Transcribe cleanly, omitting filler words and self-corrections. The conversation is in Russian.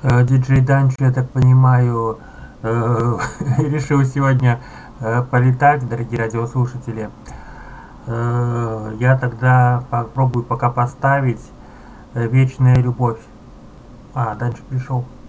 Диджей Данчо, я так понимаю, решил сегодня полетать, дорогие радиослушатели. Я тогда попробую пока поставить «Вечная любовь». А, Данчо пришел.